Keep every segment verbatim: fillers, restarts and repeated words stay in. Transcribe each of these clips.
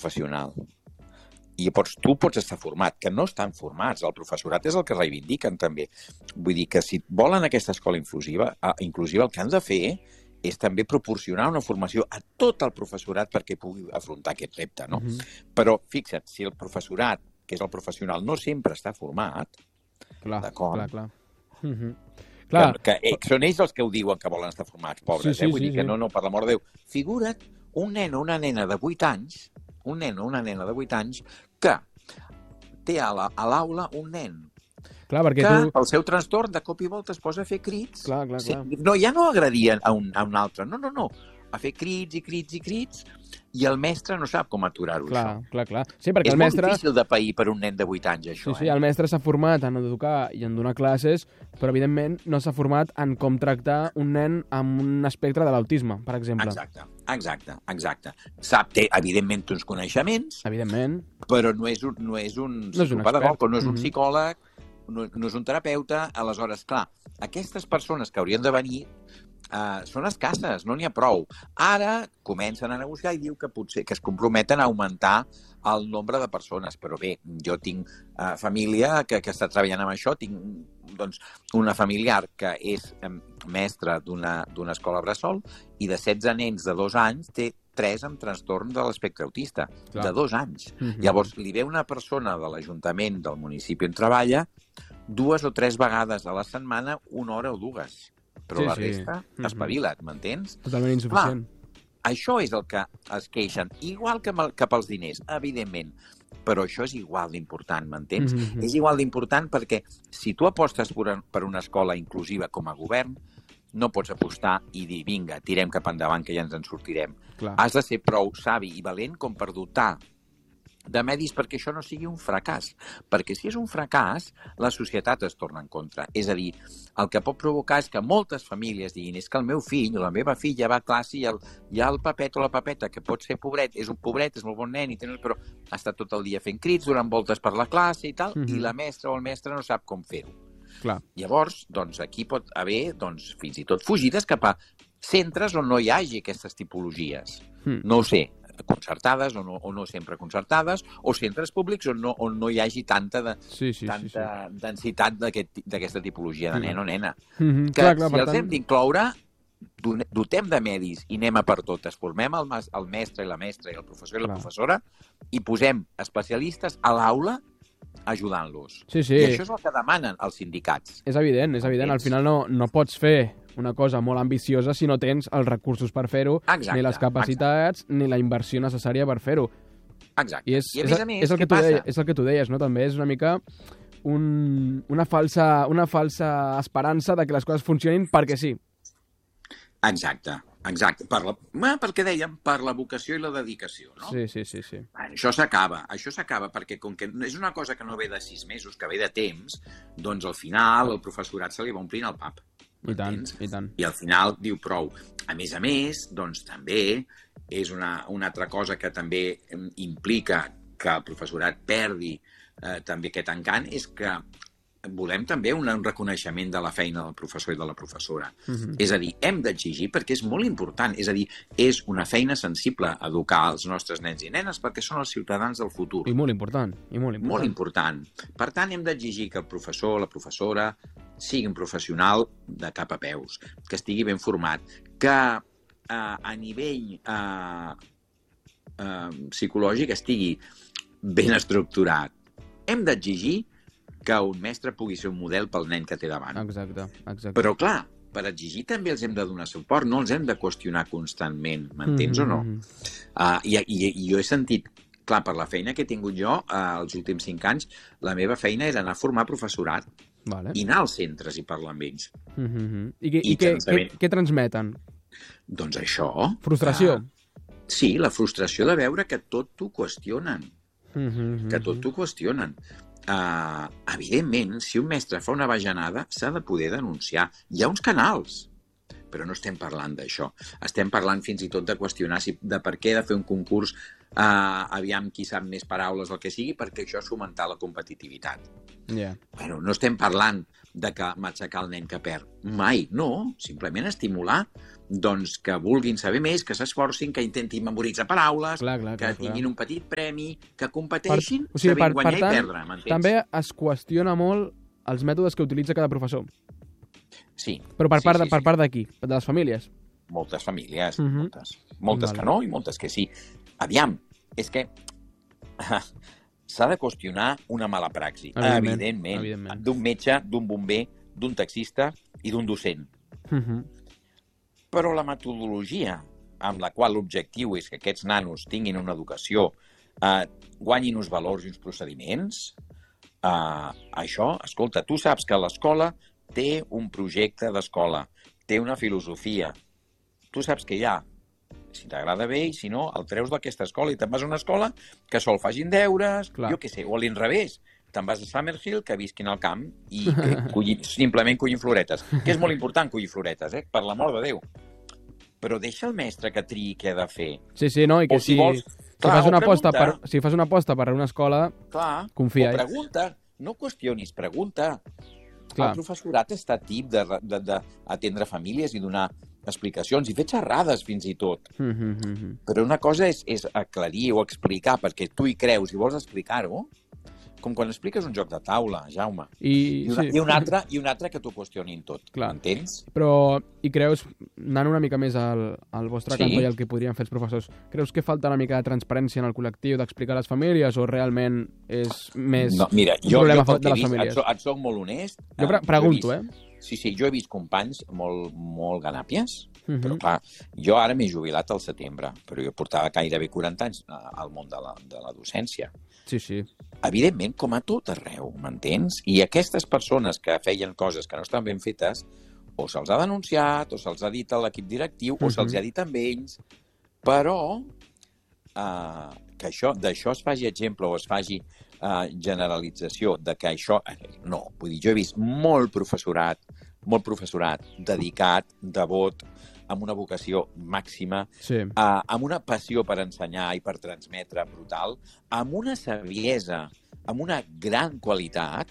professional. I llavors tu pots estar format, que no estan formats. El professorat és el que reivindiquen també. Vull dir que si volen aquesta escola inclusiva, inclusiva el que han de fer és també proporcionar una formació a tot el professorat perquè pugui afrontar aquest repte, no? Mm-hmm. Però fixa't, si el professorat, que és el professional, no sempre està format, clar, d'acord? Clar, clar. Mm-hmm. Clar. Que, que, que són ells els que ho diuen que volen estar formats, pobres, sí, sí, eh? Vull sí, dir que sí. no, no, per l'amor de Déu. Figura't un nen o una nena de vuit anys, un nen o una nena de vuit anys, que té a l'aula un nen clar, perquè que tu... pel seu trastorn de cop i volta es posa a fer crits. Clar, clar, clar. No, ja no agredir a un, a un altre, no, no, no. A fer crits i crits i crits i el mestre no sap com aturar-ho, clar, això. Clar, clar, sí, perquè és el mestre... molt difícil de pair per un nen de vuit anys, això. Sí, sí, eh? el mestre s'ha format en educar i en donar classes, però evidentment no s'ha format en com tractar un nen amb un espectre de l'autisme, per exemple. Exacte, exacte, exacte. Sap, té, evidentment, uns coneixements, evidentment, però no és un, no és un no és un psicopedagog, no és un mm-hmm. psicòleg, no, no és un terapeuta. Aleshores, clar, aquestes persones que haurien de venir Uh, són escasses, no n'hi ha prou. Ara comencen a negociar i diu que potser que es comprometen a augmentar el nombre de persones, però bé, jo tinc uh, família que, que està treballant amb això, tinc doncs, una familiar que és um, mestra d'una d'una escola bressol i de setze nens de dos anys té tres amb trastorn de l'espectre autista, clar. De dos anys. Mm-hmm. Llavors, li ve una persona de l'Ajuntament del municipi on treballa dues o tres vegades a la setmana, una hora o dues. Però sí, la resta sí. espavila't, m'entens? Totalment insuficient. Clar, això és el que es queixen, igual que, el, que pels diners, evidentment, però això és igual d'important, m'entens? Mm-hmm. És igual d'important perquè si tu apostes per, per una escola inclusiva com a govern, no pots apostar i dir, vinga, tirem cap endavant que ja ens en sortirem. Clar. Has de ser prou savi i valent com per dotar de medis perquè això no sigui un fracàs. Perquè si és un fracàs, la societat es torna en contra. És a dir, el que pot provocar és que moltes famílies diguin és que el meu fill o la meva filla va a classe i el, hi ha el papet o la papeta que pot ser pobret, és un pobret, és molt bon nen, i tens, però ha estat tot el dia fent crits, donant voltes per la classe i tal, mm-hmm. i la mestra o el mestre no sap com fer-ho. Clar. Llavors, doncs, aquí pot haver doncs, fins i tot fugides cap a centres on no hi hagi aquestes tipologies. Mm. No ho sé, concertades o no, o no sempre concertades, o centres públics on no, on no hi hagi tanta, de, sí, sí, tanta sí, sí. densitat d'aquesta aquest, tipologia de nen o nena. Mm-hmm. Que clar, clar, si els tant... hem d'incloure, dotem de medis i anem a per totes. Formem el, el mestre i la mestra i el professor i la clar. professora i posem especialistes a l'aula ajudant-los. Sí, sí. I això és el que demanen els sindicats. És evident, és evident. Al final no, no pots fer una cosa molt ambiciosa si no tens els recursos per fer-ho, ni les capacitats, exacte. Ni la inversió necessària per fer-ho. Exacte. I és, I a més a més, és, el que què passa? Deia, és el que tu deies, no? També és una mica un, una, falsa, una falsa esperança de que les coses funcionin perquè sí. Exacte, exacte. Per la, perquè dèiem, per la vocació i la dedicació, no? Sí, sí, sí. sí. Això s'acaba, això s'acaba, perquè com que és una cosa que no ve de sis mesos, que ve de temps, doncs al final el professorat se li va omplint el pap. I tant, i tant. I al final diu prou. A més a més, doncs també és una, una altra cosa que també implica que el professorat perdi eh, també aquest encant, és que volem també un, un reconeixement de la feina del professor i de la professora. Uh-huh. És a dir, hem d'exigir perquè és molt important. És a dir, és una feina sensible educar els nostres nens i nenes perquè són els ciutadans del futur. I molt important. I molt important. Molt important. Per tant, hem d'exigir que el professor o la professora sigui un professional de cap a peus, que estigui ben format, que eh, a nivell eh, eh, psicològic estigui ben estructurat. Hem d'exigir que un mestre pugui ser un model pel nen que té davant. Exacte, exacte. Però, clar, per exigir també els hem de donar suport, no els hem de qüestionar constantment, m'entens mm-hmm. o no? Uh, i, i, I jo he sentit, clar, per la feina que he tingut jo uh, els últims cinc anys, la meva feina era anar a formar professorat vale. I anar als centres i parlar amb ells. Mm-hmm. I, que, i, i què, què, què transmeten? Doncs això. Frustració? Uh, sí, la frustració de veure que tot t'ho qüestionen. Mm-hmm. Que tot t'ho qüestionen. Uh, evidentment, si un mestre fa una bajanada, s'ha de poder denunciar. Hi ha uns canals, però no estem parlant d'això. Estem parlant fins i tot de qüestionar si, de per què he de fer un concurs uh, aviam qui sap més paraules, el que sigui, perquè això és fomentar la competitivitat. Yeah. Bueno, no estem parlant de que matxacar el nen que perd. Mai, no. Simplement estimular doncs, que vulguin saber més, que s'esforcin, que intentin memoritzar paraules, clar, clar, que clar, tinguin clar. un petit premi, que competeixin, per, o sigui, sabent per, guanyar per tant, i perdre, m'entens? També es qüestiona molt els mètodes que utilitza cada professor. Sí. Però per sí, part, sí, de, per sí. part de qui? De les famílies? Moltes famílies, uh-huh. moltes. Moltes vale. que no i moltes que sí. Aviam, és que s'ha de qüestionar una mala praxi, evidentment, evidentment, evidentment. d'un metge, d'un bomber, d'un taxista i d'un docent. Uh-huh. Però la metodologia amb la qual l'objectiu és que aquests nanos tinguin una educació, eh, guanyin uns valors i uns procediments, eh, això, escolta, tu saps que l'escola té un projecte d'escola, té una filosofia. Tu saps que hi ha, si t'agrada bé i si no, el treus d'aquesta escola i te'n vas a una escola que sol facin deures, clar. Jo què sé, o a l'inrevés. Te'n vas a Summerhill, que visquin al camp i que collin, simplement collin floretes. Que és molt important collir floretes, eh? Per l'amor de Déu. Però deixa el mestre que triï què ha de fer. Sí, sí, no? I que o si, si, vols, si, clar, fas una pregunta, aposta per, si fas una aposta per una escola, clar, confia. O pregunta, no qüestionis, pregunta. Clar. El professorat està tip d'atendre famílies i donar explicacions i fer xerrades fins i tot. Mm -hmm. Però una cosa és, és aclarir o explicar perquè tu hi creus i vols explicar-ho, com quan expliques un joc de taula, Jaume. I, I, una, sí. i, un, altre, i un altre que t'ho qüestionin tot. Clar. Entens? Però, i creus, anant una mica més al, al vostre sí. cantó i el que podrien fer els professors, creus que falta una mica de transparència en el col·lectiu, d'explicar a les famílies, o realment és més no, mira, un jo, problema jo, de les vist, famílies? Et, so, et soc molt honest. Jo pre pregunto, eh? Sí, sí, jo he vist companys molt, molt ganàpies, uh -huh. però clar, jo ara m'he jubilat al setembre, però jo portava gairebé quaranta anys al món de la, de la docència. Sí, sí. Evidentment, com a tot arreu, m'entens? I aquestes persones que feien coses que no estan ben fetes, o se'ls ha denunciat, o se'ls ha dit a l'equip directiu, uh -huh. o se'ls ha dit a ells, però eh, que això d'això es faci exemple o es faci Uh, generalització de que això... No, vull dir, jo he vist molt professorat, molt professorat dedicat, devot, amb una vocació màxima, sí. uh, amb una passió per ensenyar i per transmetre brutal, amb una saviesa, amb una gran qualitat,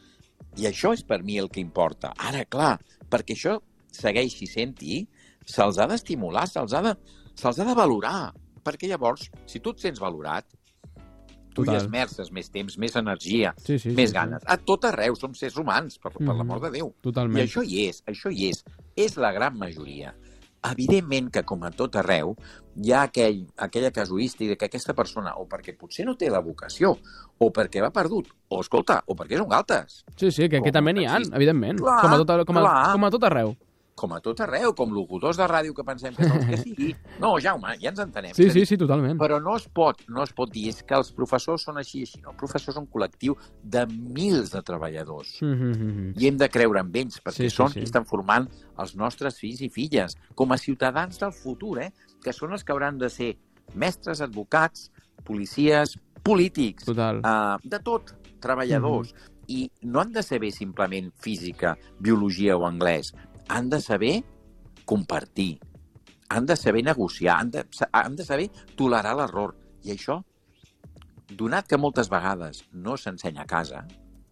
i això és per mi el que importa. Ara, clar, perquè això segueixi sent-hi, se'ls ha d'estimular, se'ls ha de, se'ls ha de valorar, perquè llavors, si tu et sents valorat, tu Total. hi esmerces més temps, més energia, sí, sí, més sí, ganes. Sí. A tot arreu, som sers humans, per, per mm, l'amor de Déu. Totalment. I això hi és, això hi és. És la gran majoria. Evidentment que, com a tot arreu, hi ha aquell, aquella casuística que aquesta persona, o perquè potser no té la vocació, o perquè va perdut, o, escolta, o perquè és un galtes. Sí, sí, que, que també n'hi ha, evidentment. Clar, com, a tot, com, a, com a tot arreu. Com a tot arreu, com locutors de ràdio que pensem que són els que sigui. No, Jaume, ja ens entenem. Sí, sí, sí, totalment. Però no es pot, no es pot dir, és que els professors són així així. No, els professors són un col·lectiu de mils de treballadors. Mm -hmm. I hem de creure en ells, perquè sí, són sí, sí. qui estan formant els nostres fills i filles, com a ciutadans del futur, eh? Que són els que hauran de ser mestres, advocats, policies, polítics, Total. Uh, de tot, treballadors. Mm -hmm. I no han de saber simplement física, biologia o anglès. Han de saber compartir, han de saber negociar, han de, han de saber tolerar l'error. I això, donat que moltes vegades no s'ensenya a casa,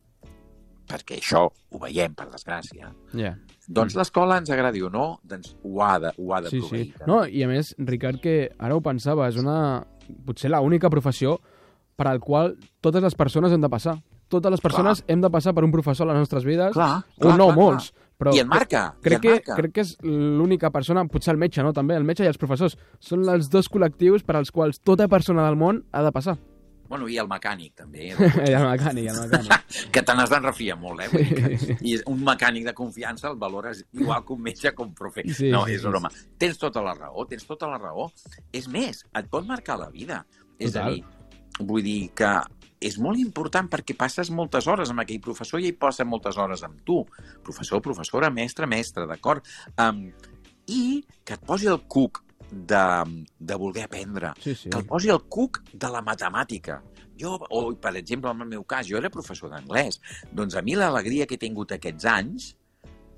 perquè això ho veiem, per desgràcia, yeah. doncs l'escola, ens agradi o no, doncs ho ha de, ho ha de sí, proveir. Sí. No, i a més, Ricard, que ara ho pensava, és una, potser l'única professió per al qual totes les persones hem de passar. Totes les persones clar. hem de passar per un professor a les nostres vides, clar, clar, o no clar, molts. Clar. Però I en marca. Crec, i en que, marca. crec que és l'única persona, potser el metge, no? També, el metge i els professors. Són els dos col·lectius per als quals tota persona del món ha de passar. Bueno, i el mecànic, també. I el mecànic, el mecànic. Que te n'has de refiar molt, eh? Vull dir que, I un mecànic de confiança el valores igual que un metge com profe. Sí, no, sí, és broma. Sí. Tens tota la raó, tens tota la raó. És més, et pot marcar la vida. És Total. a dir, vull dir que és molt important perquè passes moltes hores amb aquell professor i ell passa moltes hores amb tu. Professor, professora, mestre, mestre, d'acord? Um, I que et posi el cuc de, de voler aprendre, sí, sí. que et posi el cuc de la matemàtica. Jo, o, per exemple, en el meu cas, jo era professor d'anglès. Doncs a mi l'alegria que he tingut aquests anys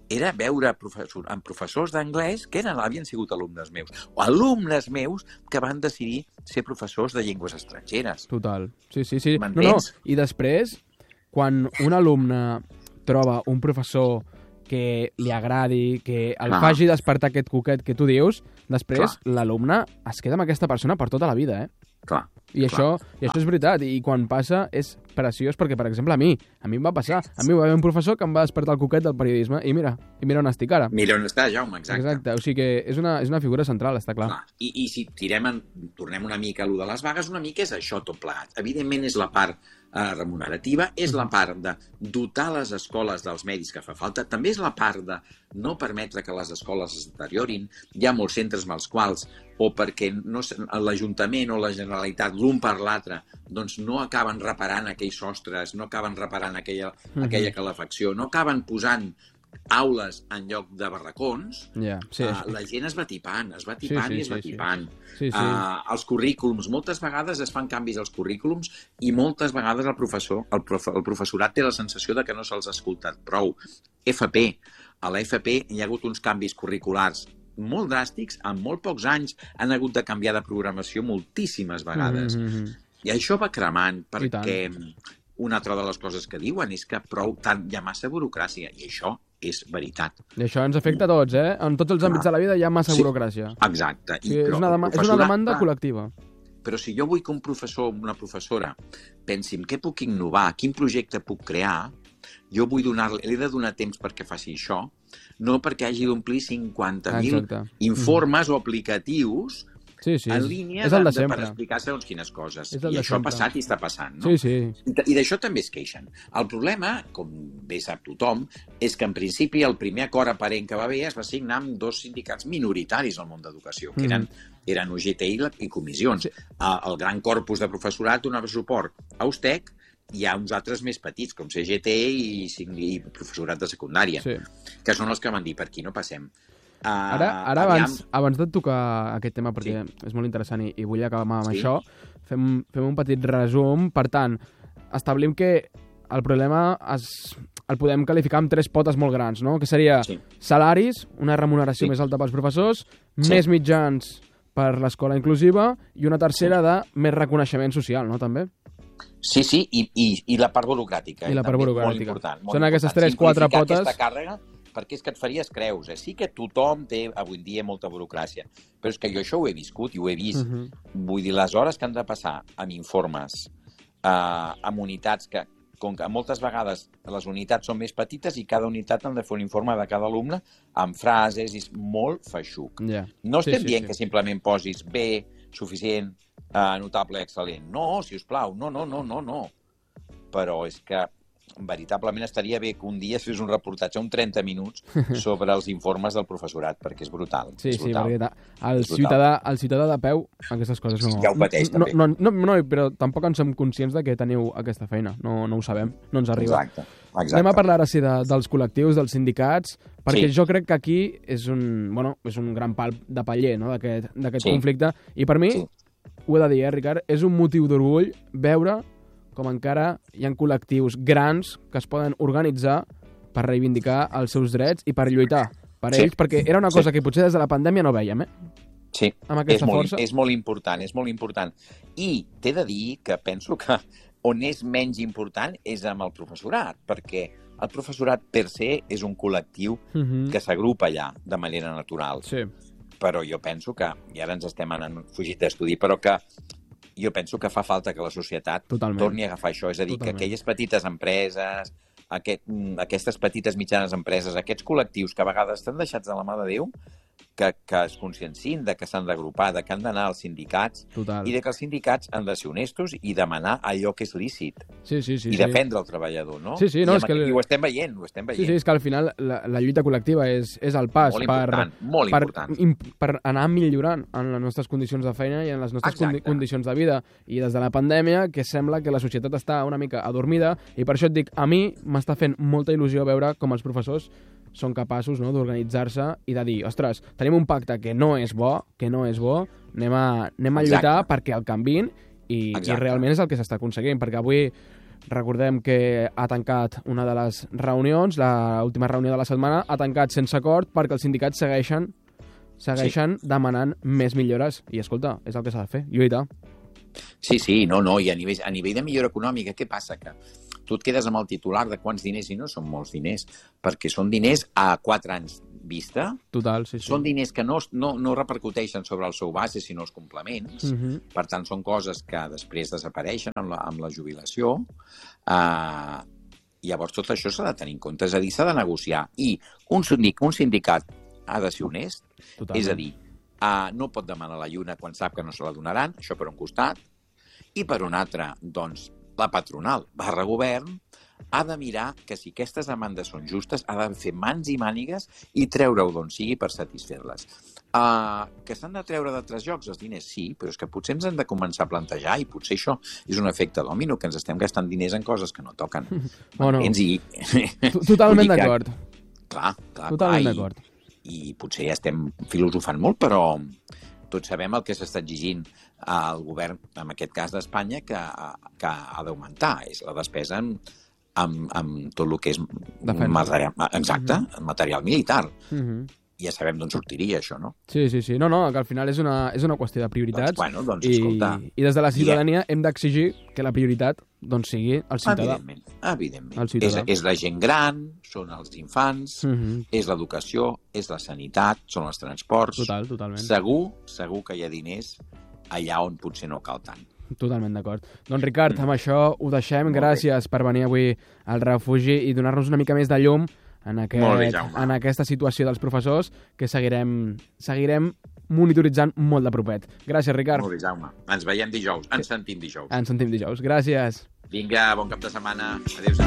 era veure professor, amb professors d'anglès que eren, havien sigut alumnes meus, o alumnes meus que van decidir ser professors de llengües estrangeres. Total. Sí, sí, sí. M'entens? No, no. I després, quan un alumne troba un professor que li agradi, que el Clar. faci despertar aquest cuquet que tu dius, després Clar. l'alumne es queda amb aquesta persona per tota la vida, eh? Clar. I, això, clar, i això és veritat, i quan passa és preciós, perquè, per exemple, a mi, a mi em va passar. A mi va haver un professor que em va despertar el cuquet del periodisme, i mira, i mira on estic ara. Mira on està, Jaume, exacte. Exacte, o sigui que és una, és una figura central, està clar. clar. I, I si tirem en, tornem una mica a allò de les vagues, una mica és això tot plegat. Evidentment és la part eh, remunerativa, és la part de dotar les escoles dels medis que fa falta, també és la part de no permetre que les escoles es deteriorin. Hi ha molts centres amb els quals, o perquè no, l'Ajuntament o la Generalitat, l'un per l'altre, doncs no acaben reparant aquells sostres, no acaben reparant aquella, mm-hmm. aquella calefacció, no acaben posant aules en lloc de barracons, yeah, sí, uh, la gent es va tipant, es va tipant sí, sí, i es va sí, tipant. Sí, sí. Uh, els currículums, moltes vegades es fan canvis als currículums i moltes vegades el professor, el, prof, el professorat té la sensació de que no se'ls ha escoltat prou. F P. A la F P hi ha hagut uns canvis curriculars molt dràstics, en molt pocs anys han hagut de canviar de programació moltíssimes vegades. Mm-hmm. I això va cremant, perquè una altra de les coses que diuen és que prou tant hi ha massa burocràcia, i això és veritat. I això ens afecta a tots, eh? En tots els àmbits de la vida hi ha massa sí, burocràcia. Exacte. I, sí, és, una dema- és una demanda col·lectiva. Però si jo vull que un professor o una professora pensi en què puc innovar, quin projecte puc crear, jo vull donar-li, li he de donar temps perquè faci això, no perquè hagi d'omplir cinquanta mil informes mm. o aplicatius sí, sí, en línia és el de de, de, per sempre. explicar segons quines coses. I això sempre. ha passat i està passant, no? Sí, sí. I, i d'això també es queixen. El problema, com bé sap tothom, és que en principi el primer acord aparent que va haver es va signar amb dos sindicats minoritaris al món d'educació, que eren, mm. eren U G T I i comissions. Sí. El gran corpus de professorat donava suport a U S T E C. Hi ha uns altres més petits, com C G T i, i professorat de secundària, sí. que són els que van dir, per aquí no passem. Uh, ara, ara abans, abans de tocar aquest tema, perquè sí. és molt interessant i, i vull acabar amb sí. això, fem, fem un petit resum. Per tant, establim que el problema es, el podem qualificar amb tres potes molt grans, no? Que seria sí. salaris, una remuneració sí. més alta pels professors, sí. més mitjans per l'escola inclusiva i una tercera sí. de més reconeixement social, no? També. Sí, sí, i, i, i la part burocràtica. I la part burocràtica. Molt important. Molt Són important. aquestes tres, quatre potes. Aquesta càrrega, perquè és que et faries creus. Eh? Sí que tothom té avui en dia molta burocràcia, però és que jo això ho he viscut i ho he vist. Uh -huh. Vull dir, les hores que han de passar amb informes, eh, amb unitats que, com que moltes vegades les unitats són més petites i cada unitat han de fer un informe de cada alumne amb frases, és molt feixuc. Yeah. No estem sí, sí, dient sí. que simplement posis bé, suficient, Uh, notable, excel·lent. No, si us plau, no, no, no, no, no. Però és que veritablement estaria bé que un dia fes un reportatge, un trenta minuts, sobre els informes del professorat, perquè és brutal. Sí, és brutal. sí, perquè el, és ciutadà, el ciutadà de peu, aquestes coses no... Ja ho pateix, no, també. No, no, no, però tampoc en som conscients de que teniu aquesta feina. No, no ho sabem, no ens arriba. Exacte, exacte. Anem a parlar ara sí de, dels col·lectius, dels sindicats, perquè sí. jo crec que aquí és un, bueno, és un gran pal de paller, no?, d'aquest sí. conflicte. I per mi... Sí. Ho he de dir, eh, Ricard? És un motiu d'orgull veure com encara hi ha col·lectius grans que es poden organitzar per reivindicar els seus drets i per lluitar per sí. ells, perquè era una cosa sí. que potser des de la pandèmia no veiem, eh? Sí, amb aquesta és, molt, força. és molt important, és molt important. I t'he de dir que penso que on és menys important és amb el professorat, perquè el professorat per se és un col·lectiu uh-huh. que s'agrupa allà de manera natural. Sí. Però jo penso que, i ara ens estem anant fugit d'estudi, però que jo penso que fa falta que la societat Totalment. torni a agafar això. És a dir, Totalment. que aquelles petites empreses, aquest, aquestes petites mitjanes empreses, aquests col·lectius que a vegades estan deixats de la mà de Déu, que, que es consciencin de que s'han d'agrupar, de que han d'anar als sindicats Total. i de que els sindicats han de ser honestos i demanar allò que és lícit. Sí, sí, sí, I sí. defendre el treballador, no? Sí, sí, no, I, és que... I ho estem veient, ho estem veient. Sí, sí, és que al final la, la lluita col·lectiva és, és el pas molt per, important, molt per, important. per anar millorant en les nostres condicions de feina i en les nostres condi condicions de vida. I des de la pandèmia, que sembla que la societat està una mica adormida, i per això et dic, a mi m'està fent molta il·lusió veure com els professors són capaços, no, d'organitzar-se i de dir, ostres, tenim un pacte que no és bo, que no és bo, anem a, anem a lluitar Exacte. perquè el canviïn i, i realment és el que s'està aconseguint, perquè avui recordem que ha tancat una de les reunions, l'última reunió de la setmana, ha tancat sense acord perquè els sindicats segueixen segueixen sí. demanant més millores. I, escolta, és el que s'ha de fer, lluitar. Sí, sí, no, no, i a nivell, a nivell de millora econòmica, què passa? Que tu et quedes amb el titular de quants diners, i no són molts diners, perquè són diners a quatre anys vista. Total, sí, sí. Són diners que no, no, no repercuteixen sobre el seu base, sinó els complements. Uh-huh. Per tant, són coses que després desapareixen amb la, amb la jubilació. Uh, llavors, tot això s'ha de tenir en compte. És a dir, s'ha de negociar. I un, sindic, un sindicat ha de ser honest. Totalment. És a dir, uh, no pot demanar la lluna quan sap que no se la donaran, això per un costat. I per un altre, doncs, la patronal barra govern ha de mirar que si aquestes demandes són justes, ha de fer mans i mànigues i treure-ho d'on sigui per satisfer-les. Uh, que s'han de treure d'altres llocs els diners? Sí, però és que potser ens hem de començar a plantejar i potser això és un efecte dòmino, que ens estem gastant diners en coses que no toquen. Bueno, I... Totalment d'acord. Clar, clar. Totalment clar, d'acord. I, I potser ja estem filosofant molt, però tots sabem el que s'està exigint al govern, en aquest cas d'Espanya, que, que ha d'augmentar. És la despesa en, amb, amb tot el que és material, exacte, uh-huh. material militar. Uh-huh. Ja sabem d'on sortiria això, no? Sí, sí, sí. No, no, que al final és una, és una qüestió de prioritats. Doncs, bueno, doncs, escolta... I, I des de la ciutadania hem d'exigir que la prioritat doncs, sigui el ciutadà. Evidentment, evidentment. El ciutadà. És, és la gent gran, són els infants, uh-huh. és és l'educació, és la sanitat, són els transports... Total, totalment. Segur, segur que hi ha diners allà on potser no cal tant. Totalment d'acord. Doncs Ricard, mm. amb això ho deixem. Molt Gràcies bé. per venir avui al refugi i donar-nos una mica més de llum en, aquest, bé, en aquesta situació dels professors que seguirem, seguirem monitoritzant molt de propet. Gràcies, Ricard. Molt bé, Jaume. Ens veiem dijous. Ens sentim dijous. Ens sentim dijous. Gràcies. Vinga, bon cap de setmana. Adéu.